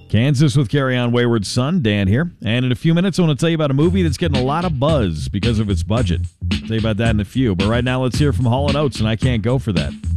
Kansas with Carry On Wayward Son. Dan here. And in a few minutes, I want to tell you about a movie that's getting a lot of buzz because of its budget. I'll tell you about that in a few. But right now, let's hear from Hall & Oates, and I Can't Go For That.